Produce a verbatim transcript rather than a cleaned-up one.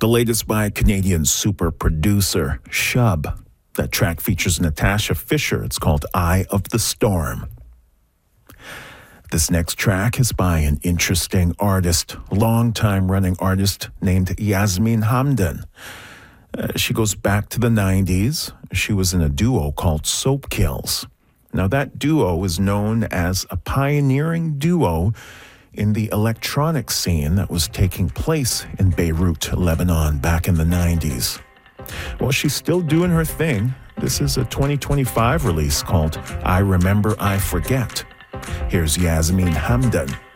The latest by Canadian super producer Shub. That track features Natasha Fisher. It's called Eye of the Storm. This next track is by an interesting artist, long-time running artist named Yasmin Hamdan. Uh, she goes back to the nineties. She was in a duo called Soap Kills. Now, that duo is known as a pioneering duo in the electronic scene that was taking place in Beirut, Lebanon, back in the nineties. Well, she's still doing her thing. This is a twenty twenty-five release called I Remember, I Forget. Here's Yasmin Hamdan.